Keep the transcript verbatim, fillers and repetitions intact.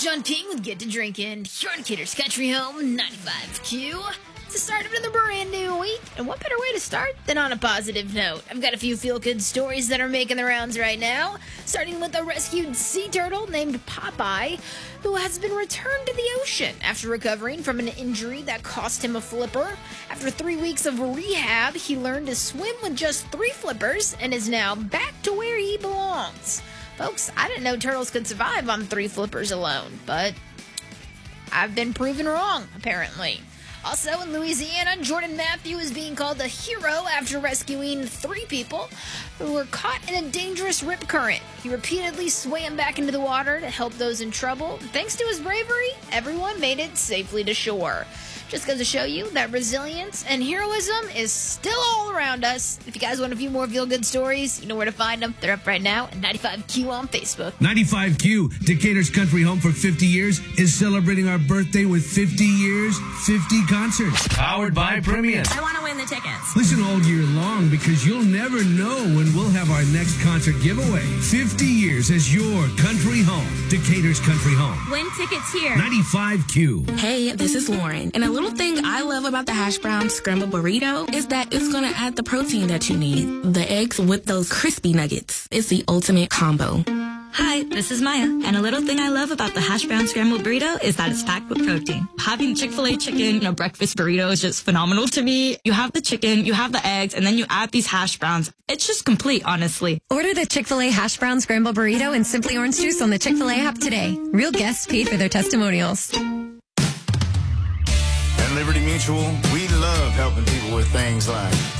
John King with Get to Drinking here on Gators Country Home ninety-five Q. It's the start of another brand new week, and what better way to start than on a positive note? I've got a few feel-good stories that are making the rounds right now, starting with a rescued sea turtle named Popeye, who has been returned to the ocean after recovering from an injury that cost him a flipper. After three weeks of rehab, he learned to swim with just three flippers and is now back to where he belongs. Folks, I didn't know turtles could survive on three flippers alone, but I've been proven wrong, apparently. Also in Louisiana, Jordan Matthew is being called a hero after rescuing three people who were caught in a dangerous rip current. He repeatedly swam back into the water to help those in trouble. Thanks to his bravery, everyone made it safely to shore. Just goes to show you that resilience and heroism is still all around us. If you guys want a few more feel-good stories, you know where to find them. They're up right now at ninety-five Q on Facebook. ninety-five Q, Decatur's Country Home for fifty years, is celebrating our birthday with fifty years, fifty concerts. Powered by Premium. I want to win the tickets. Listen all year long because you'll never know when we'll have our next concert giveaway. fifty years as your country home. Decatur's Country Home. Win tickets here. ninety-five Q. Hey, this is Lauren. And a little thing I love about the hash brown scrambled burrito is that it's going to add the protein that you need. The eggs with those crispy nuggets. It's the ultimate combo. Hi, this is Maya, and a little thing I love about the hash brown scrambled burrito is that it's packed with protein. Having Chick-fil-A chicken in a breakfast burrito is just phenomenal to me. You have the chicken, you have the eggs, and then you add these hash browns. It's just complete, honestly. Order the Chick-fil-A hash brown scrambled burrito and Simply Orange Juice on the Chick-fil-A app today. Real guests paid for their testimonials. At Liberty Mutual, we love helping people with things like